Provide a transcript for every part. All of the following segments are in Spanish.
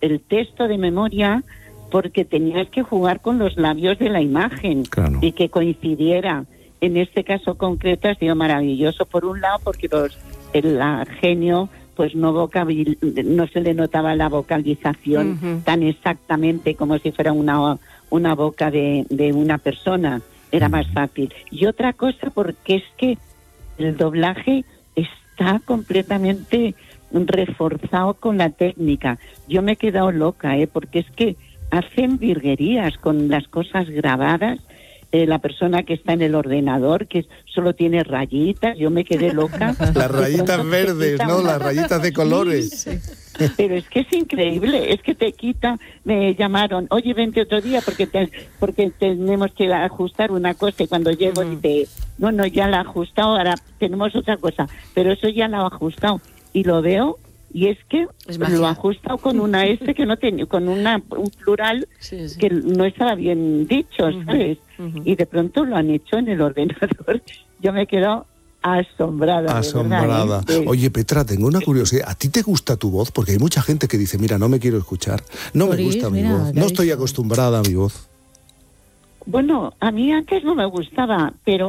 el texto de memoria porque tenías que jugar con los labios de la imagen y que coincidiera. En este caso concreto ha sido maravilloso, por un lado, porque el genio pues no se le notaba la vocalización tan exactamente como si fuera una boca de una persona, era más fácil. Y otra cosa, porque es que el doblaje está completamente reforzado con la técnica. Yo me he quedado loca, porque es que hacen virguerías con las cosas grabadas. La persona que está en el ordenador, que solo tiene rayitas, yo me quedé loca. Las rayitas verdes, ¿no? Las rayitas de colores. Sí. Pero es que es increíble, es que te quita. Me llamaron, oye, vente otro día porque tenemos que ajustar una cosa, y cuando llego dice, no, ya la he ajustado, ahora tenemos otra cosa, pero eso ya la he ajustado, y lo veo. Y es que lo ha ajustado con una S que no tenía, con un plural que no estaba bien dicho, ¿sabes? Y de pronto lo han hecho en el ordenador. Yo me quedo asombrada. Asombrada. ¿Verdad, Oye, Petra, tengo una curiosidad. ¿A ti te gusta tu voz? Porque hay mucha gente que dice, mira, no me quiero escuchar, no me gusta mi voz, no estoy acostumbrada a mi voz. Bueno, a mí antes no me gustaba, pero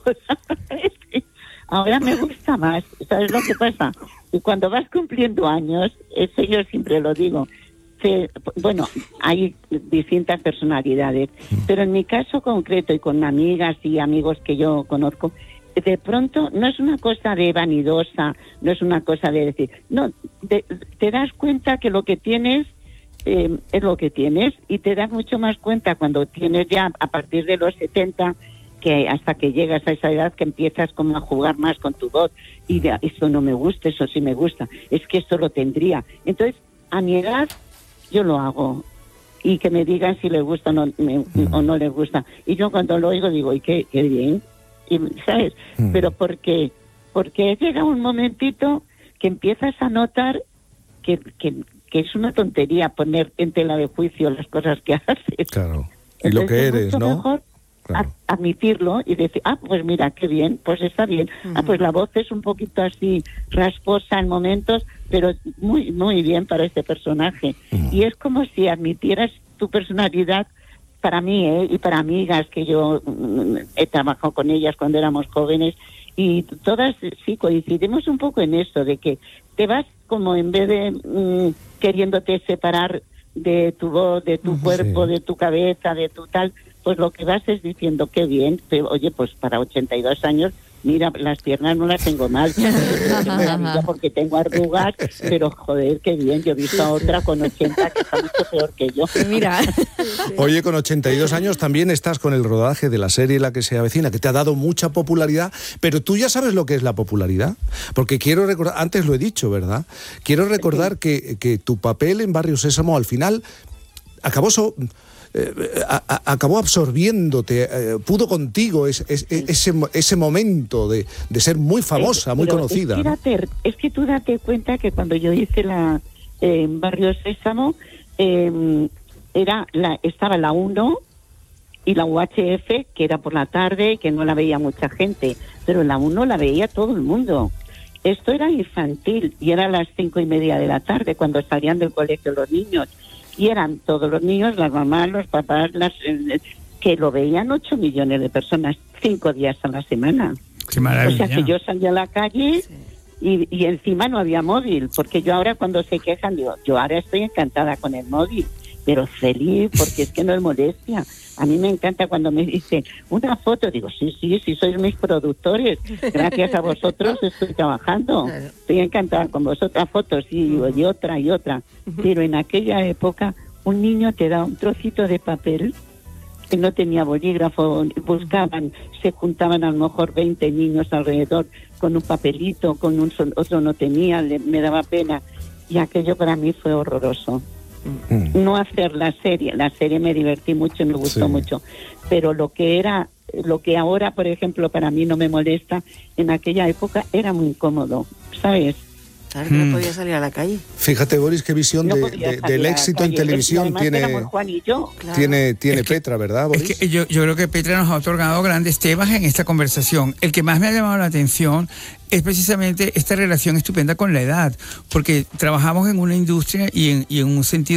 ahora me gusta más. ¿Sabes lo que pasa? Y cuando vas cumpliendo años, eso yo siempre lo digo, bueno, hay distintas personalidades, pero en mi caso concreto y con amigas y amigos que yo conozco, de pronto no es una cosa de vanidosa, no es una cosa de decir, no, te das cuenta que lo que tienes es lo que tienes, y te das mucho más cuenta cuando tienes ya a partir de los 70, que hasta que llegas a esa edad que empiezas como a jugar más con tu voz y de, eso no me gusta, eso sí me gusta, es que esto lo tendría. Entonces, a mi edad yo lo hago, y que me digan si les gusta o no les gusta. Y yo cuando lo oigo digo, y qué bien, y, ¿sabes? Pero porque llega un momentito que empiezas a notar que es una tontería poner en tela de juicio las cosas que haces. Claro. Y lo que eres, mucho ¿no? Mejor admitirlo y decir, pues mira, qué bien, pues está bien. Pues la voz es un poquito así rasposa en momentos, pero muy muy bien para este personaje. Y es como si admitieras tu personalidad. Para mí, y para amigas que yo he trabajado con ellas cuando éramos jóvenes, y todas sí coincidimos un poco en eso, de que te vas como en vez de queriéndote separar de tu voz, de tu cuerpo, de tu cabeza, de tu tal, pues lo que vas es diciendo, qué bien, pero, oye, pues para 82 años, mira, las piernas no las tengo mal, porque tengo arrugas, pero joder, qué bien, yo he visto a otra con 80 que está mucho peor que yo. Mira. Oye, con 82 años también estás con el rodaje de la serie La que se avecina, que te ha dado mucha popularidad, pero tú ya sabes lo que es la popularidad, porque quiero recordar, antes lo he dicho, ¿verdad? Quiero recordar que tu papel en Barrio Sésamo al final acabó absorbiéndote, pudo contigo ese momento de ser muy famosa, muy conocida. Es que tú date cuenta que cuando yo hice Barrio Sésamo, estaba la 1 y la UHF, que era por la tarde, que no la veía mucha gente, pero la 1 la veía todo el mundo. Esto era infantil y era a las 5:30 de la tarde, cuando salían del colegio los niños. Y eran todos los niños, las mamás, los papás, que lo veían 8 millones de personas, 5 días a la semana. ¡Qué maravilla! O sea que yo salía a la calle y encima no había móvil, porque yo ahora cuando se quejan digo, yo ahora estoy encantada con el móvil, pero feliz, porque es que no es molestia. A mí me encanta cuando me dicen una foto, digo, sí, sois mis productores, gracias a vosotros estoy trabajando, estoy encantada con vosotras fotos, y otra, pero en aquella época un niño te da un trocito de papel que no tenía bolígrafo, buscaban, se juntaban a lo mejor 20 niños alrededor con un papelito, otro no tenía, me daba pena, y aquello para mí fue horroroso. No hacer la serie me divertí mucho y me gustó mucho, pero lo que ahora, por ejemplo, para mí no me molesta, en aquella época era muy incómodo, ¿sabes? Claro, que no podía salir a la calle. Fíjate, Boris, qué visión del éxito en televisión Juan y yo. Tiene Petra, ¿verdad, Boris? Es que yo creo que Petra nos ha otorgado grandes temas en esta conversación. El que más me ha llamado la atención es precisamente esta relación estupenda con la edad, porque trabajamos en una industria y en un sentido